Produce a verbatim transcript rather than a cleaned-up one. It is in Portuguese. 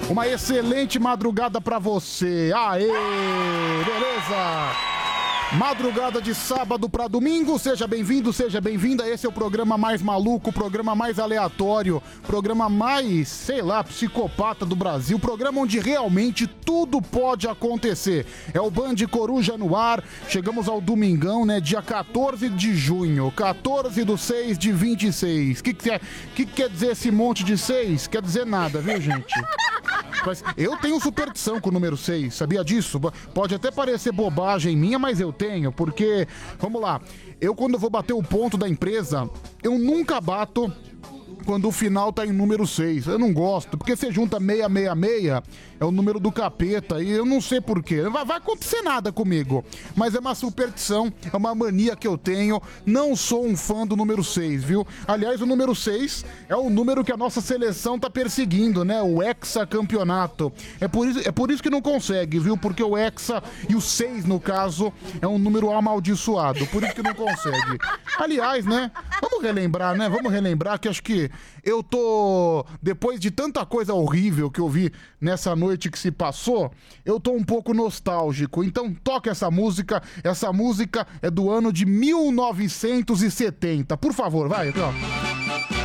Uma excelente madrugada pra você. Aê, beleza? Madrugada de sábado pra domingo, seja bem-vindo, seja bem-vinda. Esse é o programa mais maluco, o programa mais aleatório, programa mais, sei lá, psicopata do Brasil, programa onde realmente tudo pode acontecer. É o Band Coruja no ar, chegamos ao domingão, né, dia quatorze de junho, quatorze do seis de vinte e seis. O que, que, que, que quer dizer esse monte de seis? Quer dizer nada, viu, gente? Mas eu tenho superstição com o número seis, sabia disso? Pode até parecer bobagem minha, mas eu tenho, porque, vamos lá, eu quando vou bater o ponto da empresa, eu nunca bato quando o final tá em número seis. Eu não gosto, porque você junta seiscentos e sessenta e seis, é o número do capeta, e eu não sei porquê. Vai, vai acontecer nada comigo, mas é uma superstição, é uma mania que eu tenho. Não sou um fã do número seis, viu? Aliás, o número seis é o número que a nossa seleção tá perseguindo, né? O hexacampeonato. É por isso, é por isso que não consegue, viu? Porque o hexa e o seis, no caso, é um número amaldiçoado. Por isso que não consegue. Aliás, né? Vamos relembrar, né? Vamos relembrar que acho que eu tô... Depois de tanta coisa horrível que eu vi nessa noite que se passou, eu tô um pouco nostálgico. Então toca essa música. Essa música é do ano de mil novecentos e setenta. Por favor, vai, ó.